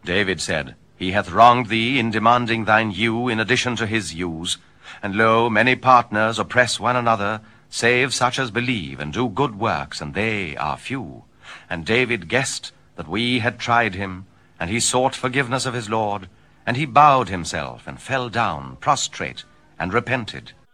David said, He hath wronged thee in demanding thine ewe in addition to his ewes. And lo, many partners oppress one another, save such as believe and do good works, and they are few. And David guessed that we had tried him, and he sought forgiveness of his Lord, and he bowed himself and fell down prostrate and repented.